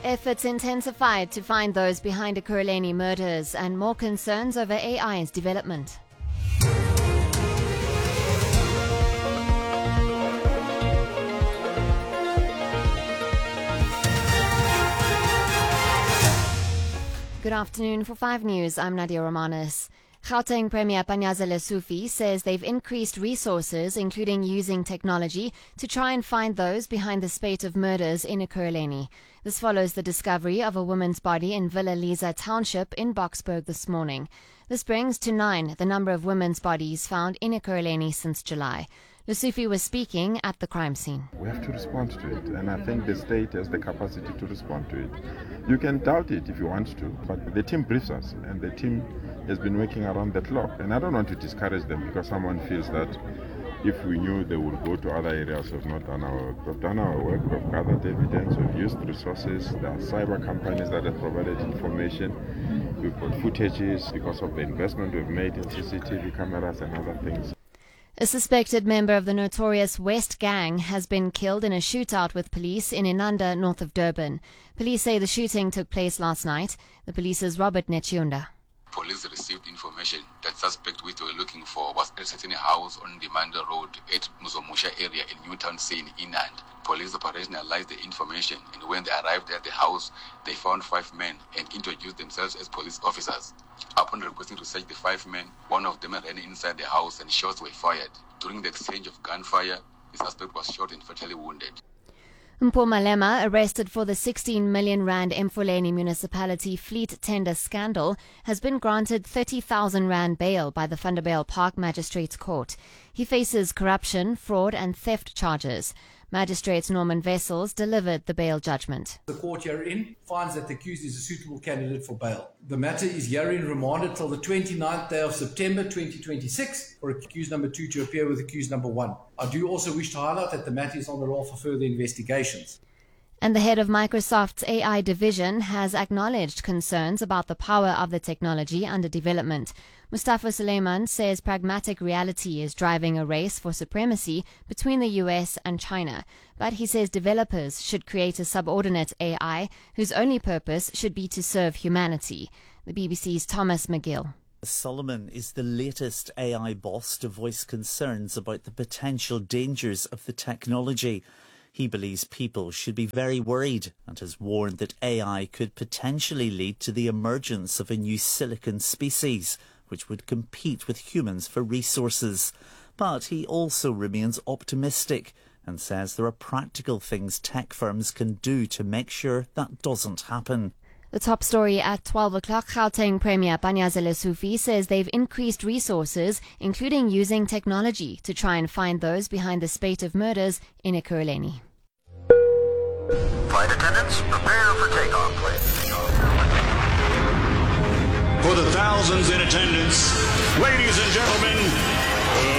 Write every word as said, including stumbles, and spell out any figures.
Efforts intensified to find those behind the Ekurhuleni murders and more concerns over A I's development. Good afternoon. For five News, I'm Nadia Romanis. Gauteng Premier Panyaza Lesufi says they've increased resources, including using technology, to try and find those behind the spate of murders in Ekurhuleni. This follows the discovery of a woman's body in Villa Liza Township in Boksburg this morning. This brings to nine the number of women's bodies found in Ekurhuleni since July. Lesufi was speaking at the crime scene. We have to respond to it, and I think the state has the capacity to respond to it. You can doubt it if you want to, but the team briefs us, and the team has been working around the clock. And I don't want to discourage them because someone feels that if we knew they would go to other areas, we've not done our work. We've done our work, we've gathered evidence, we've used resources. There are cyber companies that have provided information. We've got footages because of the investment we've made in C C T V cameras and other things. A suspected member of the notorious West Gang has been killed in a shootout with police in Inanda, north of Durban. Police say the shooting took place last night. The police's Robert Nechiunda. Police received information that suspect which they were looking for was at a house on Demanda Road at Muzomusha area in Newtown, saying Inand. Police operationalized the information, and when they arrived at the house, they found five men and introduced themselves as police officers. Upon requesting to search the five men, one of them ran inside the house and shots were fired. During the exchange of gunfire, the suspect was shot and fatally wounded. Mpho Malema, arrested for the sixteen million rand Emfuleni municipality fleet tender scandal, has been granted thirty thousand rand bail by the Vanderbijl Park Magistrates Court. He faces corruption, fraud and theft charges. Magistrate Norman Wessels delivered the bail judgment. The court herein finds that the accused is a suitable candidate for bail. The matter is herein remanded till the twenty-ninth day of September twenty twenty-six for accused number two to appear with accused number one. I do also wish to highlight that the matter is on the roll for further investigations. And the head of Microsoft's A I division has acknowledged concerns about the power of the technology under development. Mustafa Suleiman says pragmatic reality is driving a race for supremacy between the U S and China. But he says developers should create a subordinate A I whose only purpose should be to serve humanity. The B B C's Thomas McGill. Solomon is the latest A I boss to voice concerns about the potential dangers of the technology. He believes people should be very worried and has warned that A I could potentially lead to the emergence of a new silicon species, which would compete with humans for resources. But he also remains optimistic and says there are practical things tech firms can do to make sure that doesn't happen. The top story at twelve o'clock, Gauteng Premier Panyaza Lesufi says they've increased resources, including using technology, to try and find those behind the spate of murders in Ekurhuleni. Flight attendants, prepare for takeoff, please. For the thousands in attendance, ladies and gentlemen,